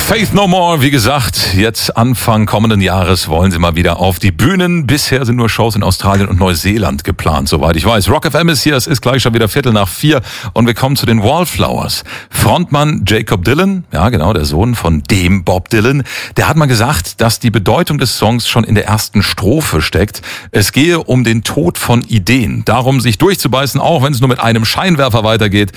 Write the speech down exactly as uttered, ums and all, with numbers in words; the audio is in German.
Faith No More, wie gesagt, jetzt Anfang kommenden Jahres wollen sie mal wieder auf die Bühnen. Bisher sind nur Shows in Australien und Neuseeland geplant, soweit ich weiß. Rock F M ist hier, es ist gleich schon wieder Viertel nach vier und wir kommen zu den Wallflowers. Frontmann Jakob Dylan, ja genau, der Sohn von dem Bob Dylan, der hat mal gesagt, dass die Bedeutung des Songs schon in der ersten Strophe steckt. Es gehe um den Tod von Ideen, darum sich durchzubeißen, auch wenn es nur mit einem Scheinwerfer weitergeht.